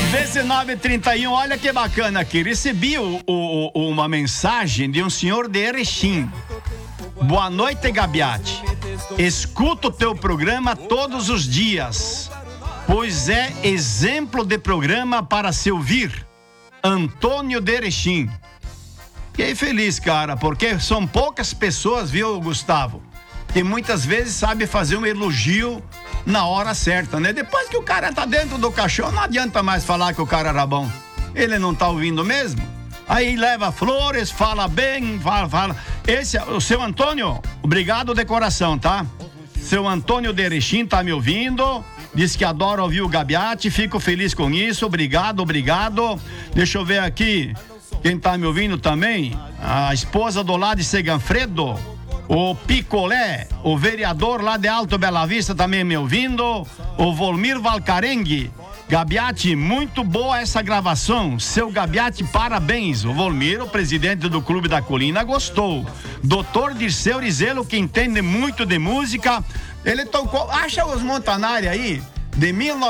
19h31, olha que bacana aqui. Recebi uma mensagem de um senhor de Erechim. Boa noite, Gabiati. Escuto o teu programa todos os dias, pois é exemplo de programa para se ouvir. Antônio de Erechim. Fiquei feliz, cara, porque são poucas pessoas, viu, Gustavo, que muitas vezes sabe fazer um elogio na hora certa, né? Depois que o cara tá dentro do caixão, não adianta mais falar que o cara era bom. Ele não tá ouvindo mesmo? Aí leva flores, fala bem, fala. Esse, o seu Antônio, obrigado de coração, tá? Seu Antônio de Erechim tá me ouvindo, diz que adora ouvir o Gabiati, fico feliz com isso, obrigado. Deixa eu ver aqui, quem tá me ouvindo também, a esposa do lado de Seganfredo, o Picolé, o vereador lá de Alto Bela Vista também me ouvindo, o Volmir Valcarengue. Gabiati, muito boa essa gravação. Seu Gabiati, parabéns. O Volmir, o presidente do Clube da Colina, gostou. Doutor Dirceu Rizelo, que entende muito de música, ele tocou, acha os Montanari aí, de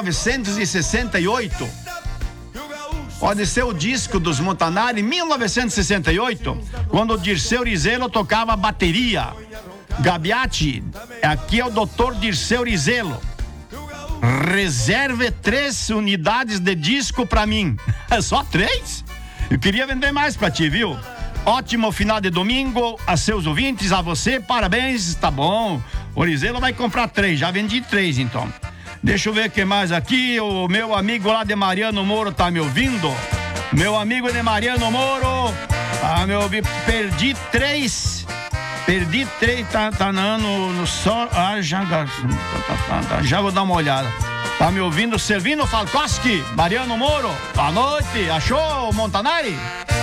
1968. Pode ser o disco dos Montanari, 1968, quando o Dirceu Rizelo tocava bateria. Gabiati, aqui é o doutor Dirceu Rizelo. Reserve 3 unidades de disco pra mim. É só 3? Eu queria vender mais pra ti, viu? Ótimo final de domingo a seus ouvintes, a você, parabéns, tá bom. O Rizelo vai comprar 3, já vendi 3 então. Deixa eu ver o que mais aqui. O meu amigo lá de Mariano Moro tá me ouvindo. Meu amigo de Mariano Moro tá me ouvindo. Perdi 3, tá no sol. Já vou dar uma olhada. Tá me ouvindo? Servino Falkowski, Mariano Moro, boa noite. Achou, Montanari?